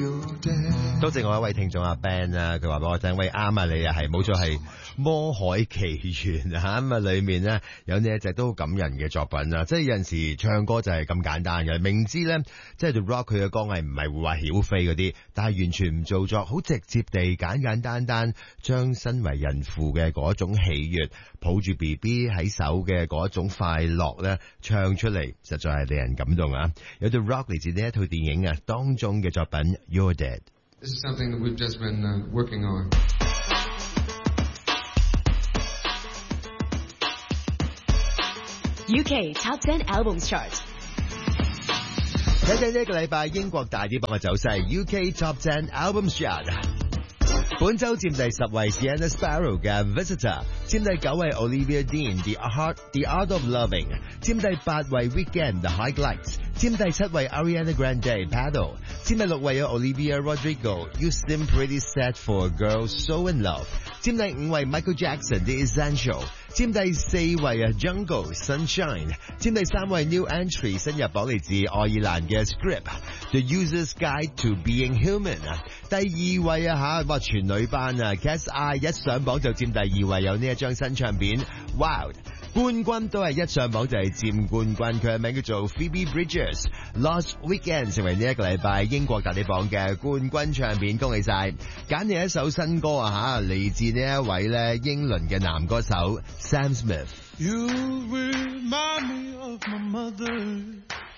多謝我一位聽眾阿 Ben 啊，佢話俾我聽，喂啱啊，你啊係冇錯係《魔海奇緣》啊，咁啊裏面咧有呢一隻都好感人嘅作品啊，即係有陣時唱歌就係咁簡單嘅，明知咧即係 The Rock 佢嘅歌藝唔係會話曉飛嗰啲，但係完全唔做作，好直接地簡簡單單將身為孕婦嘅嗰種喜悅，抱住 BB 喺手嘅嗰種快樂咧唱出嚟，實在係令人感動啊！有 The Rock 嚟自呢一套電影啊當中嘅作品 You're Dead。This is something that we've just been working on. UK Top 10 Albums Chart。 睇睇呢一個禮拜英國大碟榜嘅走勢 ，UK Top 10 Albums Chart。本周佔第10位 Sienna Sparrow 嘅 Visitor， 佔第9位 Olivia Dean The Art of Loving， 佔第8位 Weekend The Highlights， 佔第7位 Ariana Grande Paddle， 佔第6位有 Olivia Rodrigo You Seem Pretty Sad for a Girl So in Love， 佔第5位 Michael Jackson The Essential， 佔第4位Jungle Sunshine， 佔第3位 New Entry 新入榜嚟自愛爾蘭嘅 Script The User's Guide to Being Human， 第2位哇全女班Cat's Eye 一上榜就佔第2位，有呢一張新唱片 Wild， 冠軍都係一上榜就係佔冠軍，佢嘅名叫做 Phoebe Bridgers Lost Weekend 成為呢一個禮拜英國大碟榜嘅冠軍唱片，恭喜晒！揀你一首新歌嚟自呢一位咧英倫嘅男歌手 Sam Smith。 You remind me of my mother